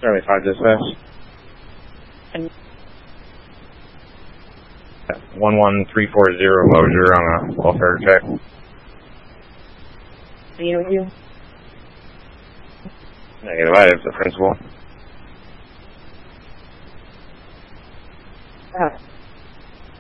Charlie 5 dispatch. And 11340 Mosier on a welfare check. being with you? Negative, I have the principal.